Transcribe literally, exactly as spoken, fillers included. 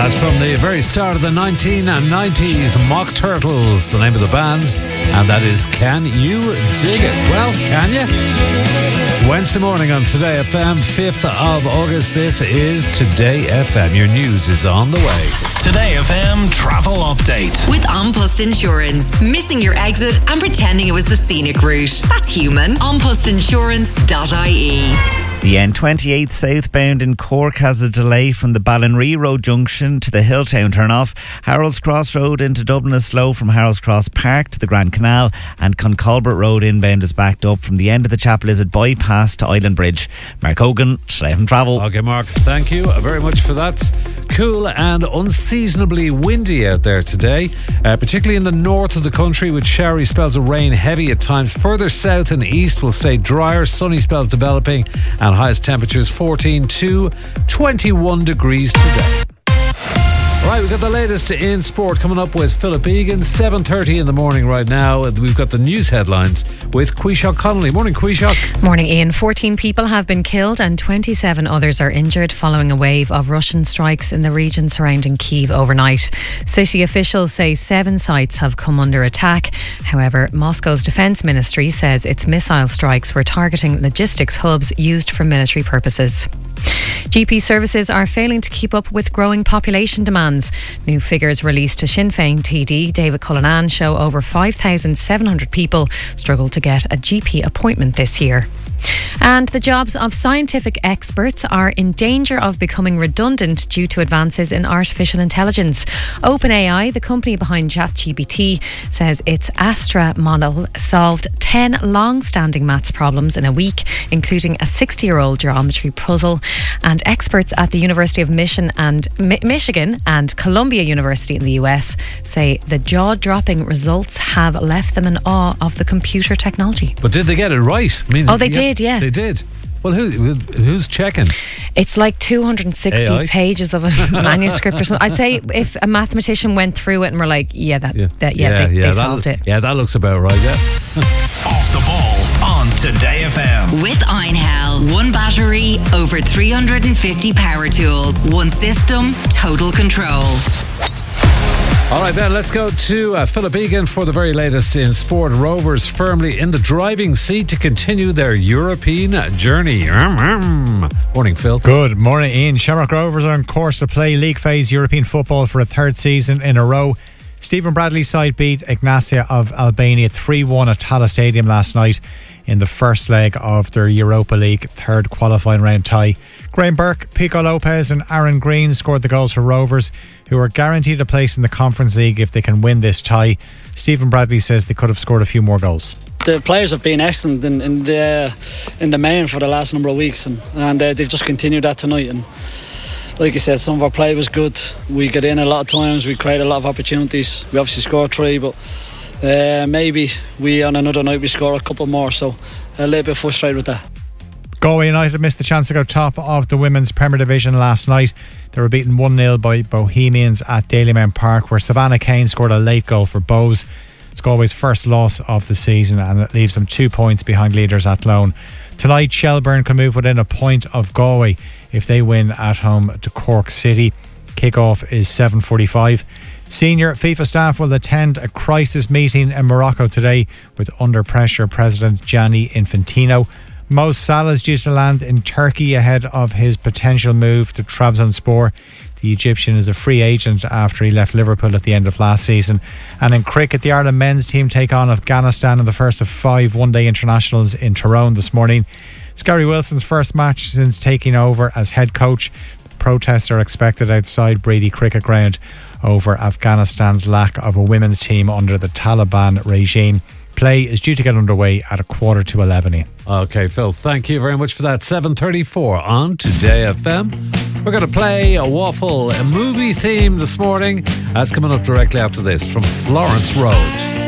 That's from the very start of the nineteen nineties, Mock Turtles, the name of the band, and that is Can You Dig It? Well, can you? Wednesday morning on Today F M, fifth of August. This is Today F M. Your news is on the way. Today F M travel update with An Post Insurance. Missing your exit and pretending it was the scenic route. That's human. an post insurance dot I E. The N twenty-eight southbound in Cork has a delay from the Ballinree Road junction to the Hilltown turnoff. Harold's Cross Road into Dublin is slow from Harold's Cross Park to the Grand Canal, and Concolbert Road inbound is backed up from the end of the Chapel Lizard bypass to Island Bridge. Mark Hogan, Today F M Travel. Okay, Mark, thank you very much for that. Cool and unseasonably windy out there today, uh, particularly in the north of the country, with showery spells of rain, heavy at times. Further south and east will stay drier, sunny spells developing, and highest temperatures fourteen to twenty-one degrees today. Right, we've got the latest in sport coming up with Philip Egan, seven thirty in the morning right now. We've got the news headlines with Quishok Connolly. Morning, Quishok. Morning, Ian. fourteen people have been killed and twenty-seven others are injured following a wave of Russian strikes in the region surrounding Kyiv overnight. City officials say seven sites have come under attack. However, Moscow's defence ministry says its missile strikes were targeting logistics hubs used for military purposes. G P services are failing to keep up with growing population demands. New figures released to Sinn Féin T D David Cullinan show over five thousand seven hundred people struggle to get a G P appointment this year. And the jobs of scientific experts are in danger of becoming redundant due to advances in artificial intelligence. OpenAI, the company behind ChatGPT, says its Astra model solved ten long-standing maths problems in a week, including a sixty-year-old geometry puzzle. And experts at the University of Michigan and Mi- Michigan and Columbia University in the U S say the jaw-dropping results have left them in awe of the computer technology. But did they get it right? I mean, oh, they did. Yeah, they did. Well, who who's checking? It's like two hundred sixty A I? pages of a manuscript or something. I'd say if a mathematician went through it and were like, yeah, that, yeah, that, yeah, yeah, they, yeah, they solved it. Yeah, that looks about right, yeah. Off the ball on Today F M. With Einhell. One battery, over three hundred fifty power tools. One system, total control. All right, then, let's go to uh, Philip Egan for the very latest in sport. Rovers firmly in the driving seat to continue their European journey. Morning, Phil. Good morning, Ian. Shamrock Rovers are on course to play league phase European football for a third season in a row. Stephen Bradley's side beat Ignatia of Albania three one at Tala Stadium last night in the first leg of their Europa League third qualifying round tie. Graham Burke, Pico Lopez and Aaron Green scored the goals for Rovers, who are guaranteed a place in the Conference League if they can win this tie. Stephen Bradley says they could have scored a few more goals. The players have been excellent in, in the in the main for the last number of weeks, and, and uh, they've just continued that tonight. And like you said, some of our play was good. We got in a lot of times, we created a lot of opportunities. We obviously scored three, but uh, maybe we on another night we score a couple more, so a little bit frustrated with that. Galway United missed the chance to go top of the Women's Premier Division last night. They were beaten one nil by Bohemians at Dalymount Park, where Savannah Kane scored a late goal for Bows. It's Galway's first loss of the season, and it leaves them two points behind leaders Athlone. Tonight, Shelburne can move within a point of Galway if they win at home to Cork City. Kick-off is seven forty-five. Senior FIFA staff will attend a crisis meeting in Morocco today with under pressure President Gianni Infantino. Mo Salah is due to land in Turkey ahead of his potential move to Trabzonspor. The Egyptian is a free agent after he left Liverpool at the end of last season. And in cricket, the Ireland men's team take on Afghanistan in the first of five one-day internationals in Tyrone this morning. It's Gary Wilson's first match since taking over as head coach. The protests are expected outside Brady Cricket Ground over Afghanistan's lack of a women's team under the Taliban regime. Play is due to get underway at a quarter to eleven. Okay, Phil, thank you very much for that. seven thirty-four on Today F M. We're going to play a waffle, a movie theme this morning. That's coming up directly after this from Florence Road.